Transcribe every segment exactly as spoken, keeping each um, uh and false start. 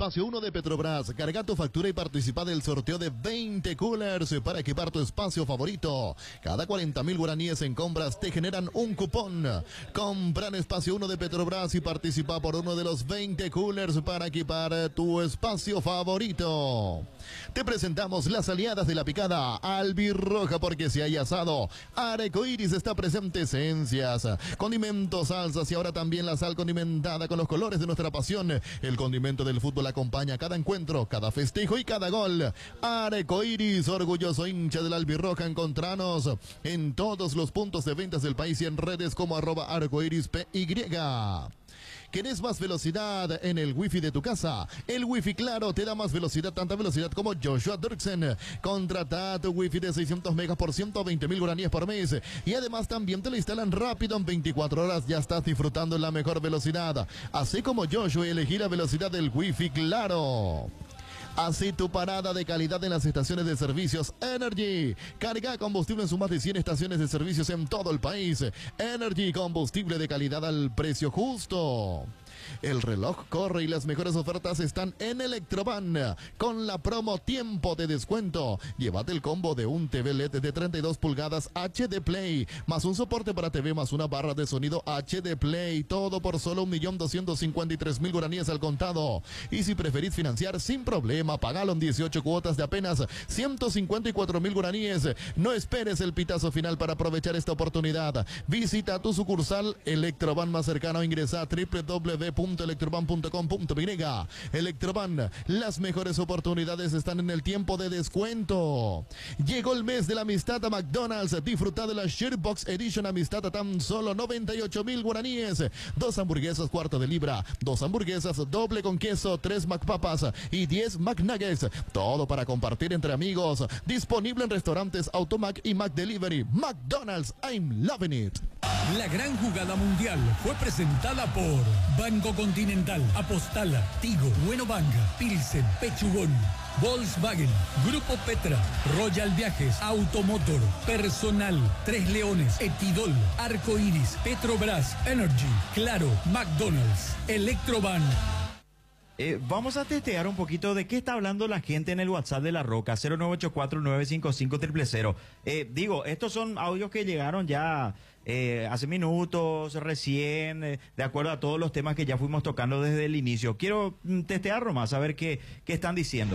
Espacio uno de Petrobras. Carga tu factura y participa del sorteo de veinte coolers para equipar tu espacio favorito. Cada cuarenta mil guaraníes en compras te generan un cupón. Compra en Espacio uno de Petrobras y participa por uno de los veinte coolers para equipar tu espacio favorito. Te presentamos las aliadas de la picada albirroja, porque si hay asado, Arcoiris está presente. Esencias, condimentos, salsas y ahora también la sal condimentada con los colores de nuestra pasión. El condimento del fútbol acompaña cada encuentro, cada festejo y cada gol. Arcoiris, orgulloso hincha de la albirroja. Encontranos en todos los puntos de ventas del país y en redes como arroba arcoiris py. ¿Querés más velocidad en el wifi de tu casa? El wifi Claro te da más velocidad, tanta velocidad como Joshua Dirksen. Contrata tu wifi de seiscientos megas por ciento veinte mil guaraníes por mes. Y además también te lo instalan rápido en veinticuatro horas. Ya estás disfrutando la mejor velocidad. Así como Joshua, elegí la velocidad del wifi Claro. Así tu parada de calidad en las estaciones de servicios Energy. Carga combustible en sus más de cien estaciones de servicios en todo el país. Energy, combustible de calidad al precio justo. El reloj corre y las mejores ofertas están en Electroban. Con la promo Tiempo de Descuento, llévate el combo de un T V L E D de treinta y dos pulgadas H D Play, más un soporte para T V, más una barra de sonido H D Play. Todo por solo un millón doscientos cincuenta y tres mil guaraníes al contado. Y si preferís financiar, sin problema, pagalo en dieciocho cuotas de apenas ciento cincuenta y cuatro mil guaraníes. No esperes el pitazo final para aprovechar esta oportunidad. Visita tu sucursal Electroban más cercano o ingresa a doble u doble u doble u punto electroban punto com punto p y. Electroban, las mejores oportunidades están en el tiempo de descuento. Llegó el mes de la amistad a McDonald's. Disfruta de la Sharebox Edition Amistad a tan solo noventa y ocho mil guaraníes. Dos hamburguesas cuarto de libra, dos hamburguesas doble con queso, tres McPapas y diez McNuggets. Todo para compartir entre amigos. Disponible en restaurantes Automac y McDelivery. McDonald's, I'm loving it. La gran jugada mundial fue presentada por Banco Continental, Apostala, Tigo, Bueno Banca, Pilsen, Pechugón, Volkswagen, Grupo Petra, Royal Viajes, Automotor, Personal, Tres Leones, Etidol, Arcoiris, Petrobras, Energy, Claro, McDonald's, Electroban. Eh, vamos a testear un poquito de qué está hablando la gente en el WhatsApp de La Roca, cero nueve ocho cuatro nueve cinco cinco cero cero cero. Eh, digo, estos son audios que llegaron ya eh, hace minutos, recién, eh, de acuerdo a todos los temas que ya fuimos tocando desde el inicio. Quiero mm, testear nomás, a ver qué, qué están diciendo.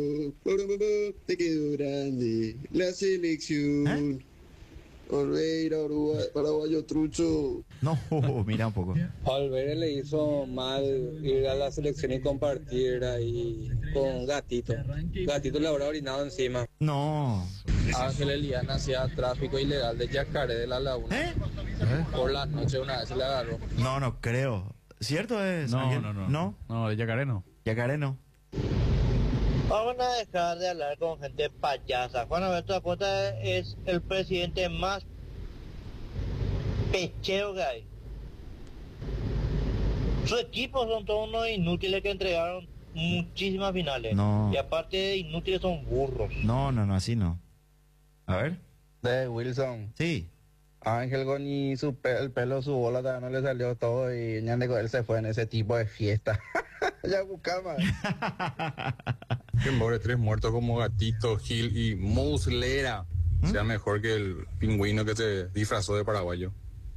Te quedó grande la selección. ¿Eh? Olveira, Uruguay, paraguayo trucho. No, mira un poco. Olveira le hizo mal ir a la selección y compartir ahí con Gatito. Gatito le habrá orinado encima. No. Ángel Eliana hacía tráfico ilegal de Yacaré de la Laguna. ¿Eh? Por la noche una vez se le agarró. No, no creo. ¿Cierto es? No, Ángel? no, no. ¿No? No, de Yacaré no. Yacaré no. Vamos a dejar de hablar con gente payasa. Juan Alberto Acosta es el presidente más pechero que hay. Su equipo son todos unos inútiles que entregaron muchísimas finales. No. Y aparte de inútiles son burros. No, no, no, así no. A ver. De Wilson. Sí. Ángel Goni, su pe el pelo, su bola todavía no le salió todo y Ñandeco, él se fue en ese tipo de fiesta. Ya buscamos. Que pobre, tres muertos como Gatito, Gil y Muslera. ¿Mm? Sea mejor que el pingüino que se disfrazó de paraguayo.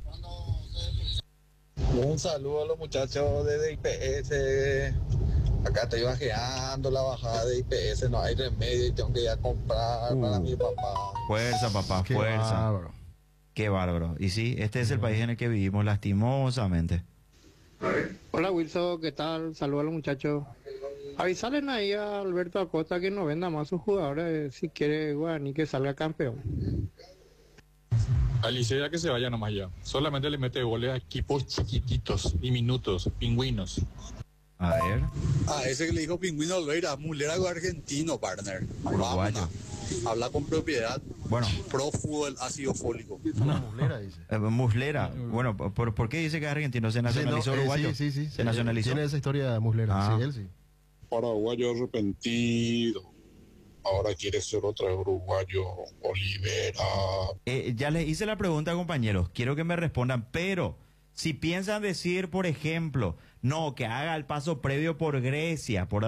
Un saludo a los muchachos de I P S. Acá estoy bajeando la bajada de I P S, no hay remedio y tengo que ir a comprar uh. para mi papá. Fuerza, papá, Qué fuerza. bárbaro. Qué bárbaro. Y sí, este es el país en el que vivimos, lastimosamente. Hola Wilson, ¿qué tal? Saludos a los muchachos. Avisalen ahí a Alberto Acosta que no venda más sus jugadores, si quiere Guaraní que salga campeón. Alicia que se vaya nomás ya. Solamente le mete goles a equipos chiquititos, diminutos, pingüinos. A ver. Ah, ese que le dijo Pingüino Olveira, mulera argentino, partner. Uruguayo. Habla con propiedad. Bueno. Pro fútbol ácido fólico. Una muslera, dice. Eh, muslera. Bueno, ¿por, ¿por qué dice que es argentino? ¿Se nacionalizó Sí, no, eh, uruguayo? sí, sí, sí. ¿Se nacionalizó? Tiene esa historia muslera, Ah. sí, él sí. Paraguayo arrepentido. Ahora quiere ser otra vez uruguayo, Olivera. Eh, ya les hice la pregunta, compañeros. Quiero que me respondan, pero si piensan decir, por ejemplo, no, que haga el paso previo por Grecia, por